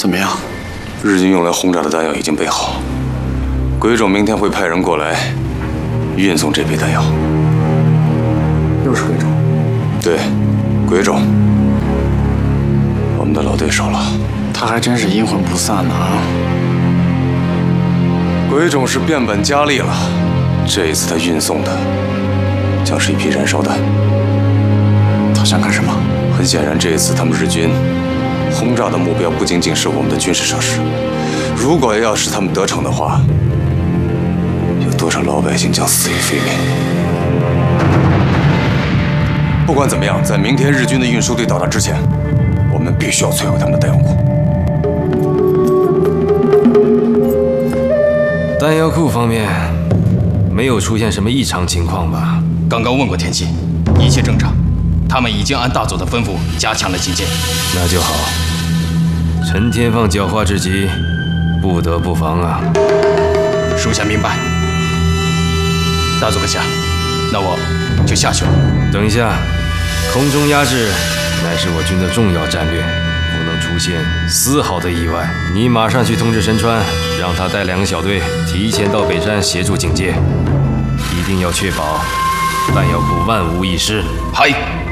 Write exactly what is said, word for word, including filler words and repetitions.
怎么样？ 日军用来轰炸的弹药已经备好，鬼冢明天会派人过来运送这批弹药。 又是鬼冢？ 对，鬼冢，我们的老对手了。 他还真是阴魂不散呢啊！ 鬼冢是变本加厉了，这一次他运送的将是一批燃烧弹。 他想干什么？ 很显然，这一次他们日军轰炸的目标不仅仅是我们的军事设施，如果要是他们得逞的话，有多少老百姓将死于非命？不管怎么样，在明天日军的运输队到达之前，我们必须要摧毁他们的弹药库。 弹药库方面没有出现什么异常情况吧？ 刚刚问过天气，一切正常。他们已经按大佐的吩咐加强了警戒。 那就好。陈天放狡猾之极，不得不防啊！ 属下明白。大佐阁下，那我就下去了。 等一下，空中压制乃是我军的重要战略，不能出现丝毫的意外。你马上去通知神川，让他带两个小队提前到北山协助警戒，一定要确保弹药库万无一失。 嗨。